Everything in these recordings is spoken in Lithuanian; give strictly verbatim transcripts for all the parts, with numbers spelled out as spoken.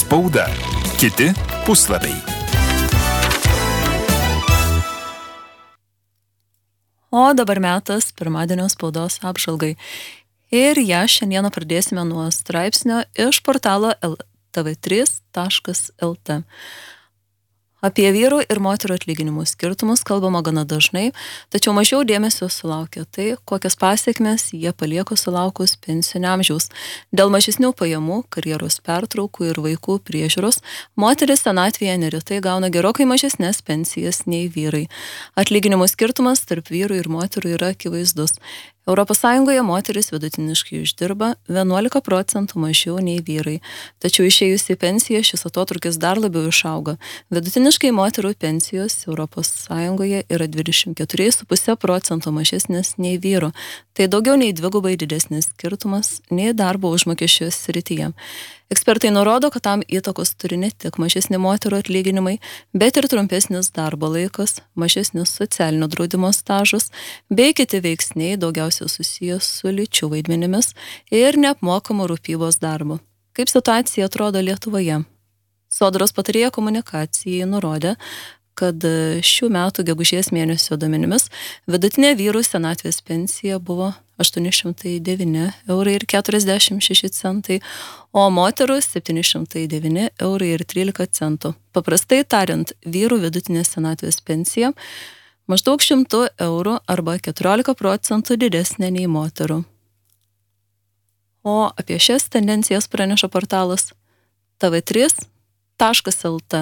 Spauda. Kiti puslapiai. O dabar metas pirmadienio spaudos apžvalgai. Ir ją šiandieną pradėsime nuo straipsnio iš portalo L T V trys taškas L T. Apie vyrų ir moterų atlyginimų skirtumus kalbama gana dažnai, tačiau mažiau dėmesio sulaukia tai, kokias pasiekmes jie palieka sulaukus pensinio amžiaus. Dėl mažesnių pajamų, karjeros pertraukų ir vaikų priežiūros, moteris senatvėje neretai gauna gerokai mažesnes pensijas nei vyrai. Atlyginimų skirtumas tarp vyrų ir moterų yra akivaizdus. Europos Sąjungoje moteris vidutiniškai uždirba vienuolika procentų mažiau nei vyrai. Tačiau išėjus į pensiją šis atotrūkis dar labiau išauga. Vidutiniškai moterų pensijos Europos Sąjungoje yra dvidešimt keturi ir puse procento mažesnės nei vyrų. Tai daugiau nei dvigubai didesnis skirtumas nei darbo užmokesčio srityje. Ekspertai nurodo, kad tam įtakos turi ne tik mažesni moterų atlyginimai, bet ir trumpesnis darbo laikas, mažesnis socialinio draudimo stažas, bei kiti veiksniai daugiausia susijęs su lyčių vaidmenimis ir neapmokamų rūpybos darbu. Kaip situacija atrodo Lietuvoje? Sodros patarėja komunikacijai nurodė, kad šių metų gegužės mėnesio duomenimis vidutinė vyrų senatvės pensija buvo aštuoni šimtai devyni eurai ir keturiasdešimt šeši centai, o moterų septyni šimtai devyni eurai ir trylika centų. Paprastai tariant, vyrų vidutinė senatvės pensija maždaug šimtu eurų arba keturiolika procentų didesnė nei moterų. O apie šias tendencijas praneša portalas T V trys taškas L T.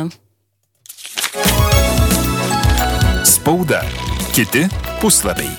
Spauda. Kiti puslapiai.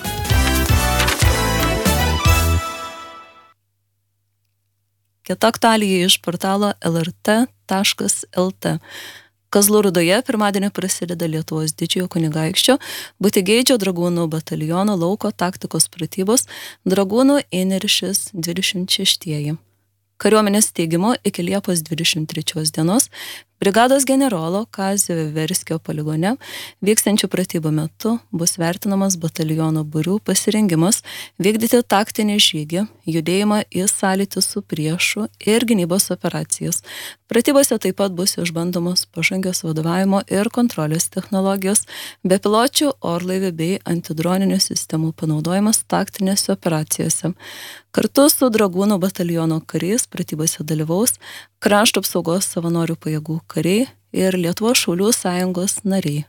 Kita aktualija iš portalo L R T taškas L T. Kazlų Rūdoje pirmadienį prasideda Lietuvos didžiojo kunigaikščio Butigeidžio dragūnų bataliono lauko taktikos pratybos dragūnų įniršis dvidešimt šeštieji. Kariuomenės teigimu iki Liepos dvidešimt trečios dienos brigados generolo Kazio Veverskio poligone vykstančių pratybų metu bus vertinamas bataliono būrių pasirengimas vykdyti taktinį žygį, judėjimą į sąlytį su priešu ir gynybos operacijas. Pratybose taip pat bus išbandomos pažangios vadovavimo ir kontrolės technologijos, bepiločių orlaivių bei antidroninių sistemų panaudojimas taktinėse operacijose. Kartu su dragūnų bataliono kariais pratybose dalyvaus Krašto apsaugos savanorių pajėgų kariai ir Lietuvos šaulių sąjungos nariai.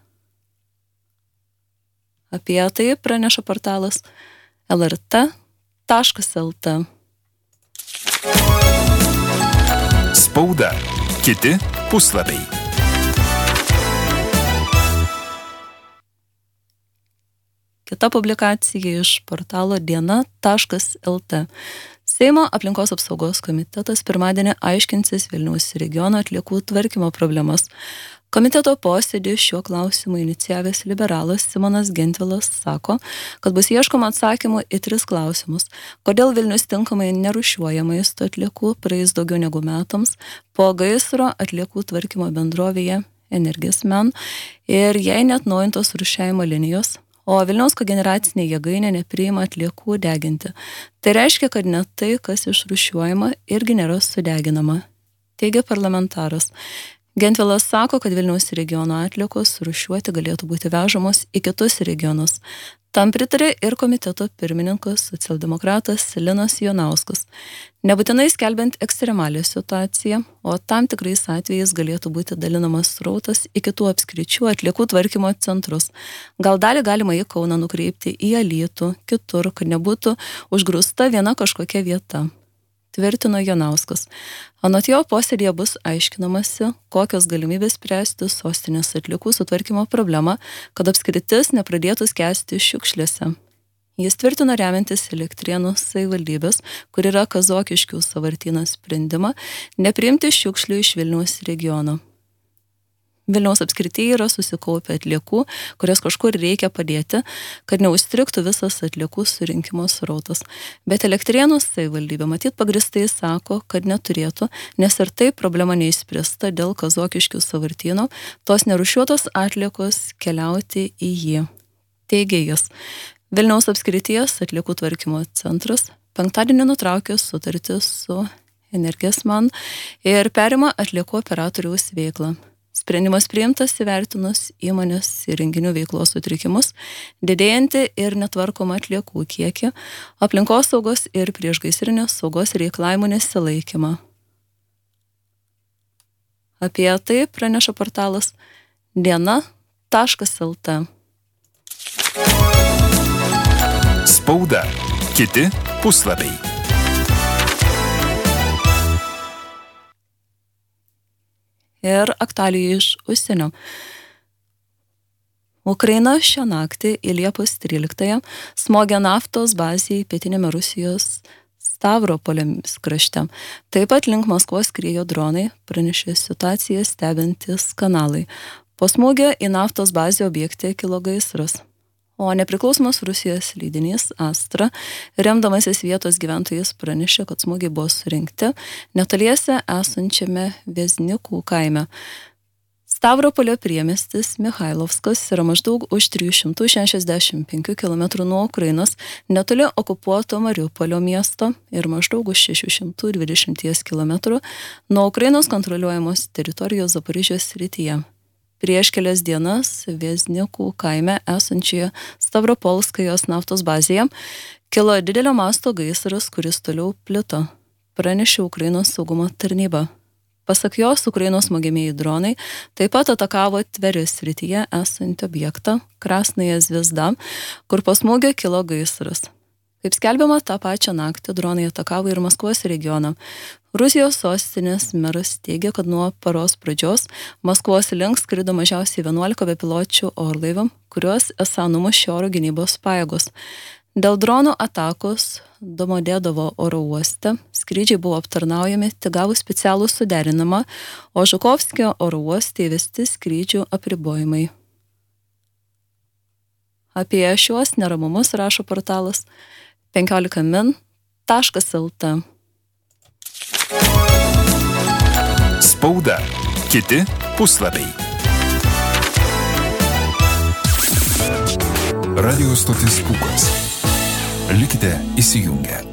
Apie tai praneša portalas L R T taškas L T. Spauda. Kiti puslapiai. Kita publikacija iš portalo diena taškas L T. Seimo aplinkos apsaugos komitetas pirmadienį aiškinsis Vilniaus regiono atliekų tvarkymo problemas. Komiteto posėdį šiuo klausimu inicijavęs liberalas Simonas Gentvilas sako, kad bus ieškoma atsakymų į tris klausimus. Kodėl Vilnius tinkamai nerūšiuoja maisto atliekų praeis daugiau negu metams po gaisro atliekų tvarkymo bendrovėje Energismen ir jei neatnaujintos rūšiavimo linijos, o Vilniaus kogeneracinė jėgainė nepriima atliekų deginti. Tai reiškia, kad net tai, kas išrūšiuojama, irgi nėra sudeginama, teigia parlamentaras. Gentvilas sako, kad Vilniaus regiono atliekos rūšiuoti galėtų būti vežamos į kitus regionus. Tam pritarė ir komiteto pirmininkas socialdemokratas Linas Jonauskas. Nebūtinai skelbiant ekstremalią situaciją, o tam tikrais atvejais galėtų būti dalinamas srautas į kitų apskričių atliekų tvarkymo centrus. Gal dalį galima į Kauną nukreipti į Alytų, kitur, kad nebūtų užgrūsta viena kažkokia vieta, tvirtino Jonauskas. Anot jo posėdėje bus aiškinamasi, kokios galimybės spręsti sostinės atliekų sutvarkymo problemą, kad apskritis nepradėtų skęsti šiukšlėse. Jis tvirtino remiantis Elektrėnų savivaldybės, kur yra Kazokiškių sąvartyno sprendimą, nepriimti šiukšlių iš Vilniaus regiono. Vilniaus apskrityje yra susikaupę atliekų, kurias kažkur reikia padėti, kad neužstrigtų visas atliekų surinkimo srautas. Bet Elektrėnų savivaldybė matyt pagristai sako, kad neturėtų, nes ir taip problema neišspręsta dėl Kazokiškių sąvartyno, tos nerūšiuotos atliekos keliauti į jį. Teigė jis. Vilniaus apskrities atliekų tvarkymo centras penktadienį nutraukė sutartį su Energiesman ir perima atliekų operatoriaus veiklą. Sprendimas priimtas įvertinus įmonės įrenginių veiklos sutrikimus, didėjantį ir netvarkomą atliekų kiekį, aplinkos saugos ir priešgaisrinės saugos reikalavimų nesilaikymą. Apie tai praneša portalas diena taškas el tė. Spauda. Kiti puslapiai. Ir aktualijų iš užsienio. Ukraina šią naktį į Liepos tryliktąją smogė naftos bazėje pietinėme Rusijos Stavropolio krašte. Taip pat link Maskvos skriejo dronai, pranešė situaciją stebintys kanalai. Po smūgio į naftos bazę objekte kilo gaisras. O nepriklausomas Rusijos leidinys Astra, remdamasis vietos gyventojais, pranešė, kad smūgiai buvo surinkti netoliese esančiame Veznikų kaime. Stavropolio priemiestis Mikhailovskas yra maždaug už trijų šimtų šešiasdešimt penkių kilometrų nuo Ukrainos, netoli okupuoto Mariupolio miesto ir maždaug už šešių šimtų dvidešimt kilometrų nuo Ukrainos kontroliuojamos teritorijos Zaporižės srityje. Prieš kelias dienas Veznikų kaime esančioje Stavropolskajos naftos bazėje kilo didelio masto gaisras, kuris toliau plito, pranešė Ukrainos saugumo tarnyba. Pasak jos, Ukrainos smogiamieji dronai taip pat atakavo Tverės srityje esantį objektą Krasnąją Zvezdą, kur po smūgio kilo gaisras. Kaip skelbiama, tą pačią naktį dronai atakavo ir Maskvos regioną. Rusijos sostinės meras teigia, kad nuo paros pradžios Maskvos link skrido mažiausiai vienuolika bepiločių orlaivių, kuriuos esą numušė oro gynybos pajėgos. Dėl dronų atakos Domodedovo oro uoste skrydžiai buvo aptarnaujami tik gavus specialų suderinimą, o Žukovskio oro uoste įvesti skrydžių apribojimai. Apie šiuos neramumus rašo portalas penkiolika min taškas el tė. Spauda. Kiti puslapiai. Radio stotis Pūkas. Likite įsijungę.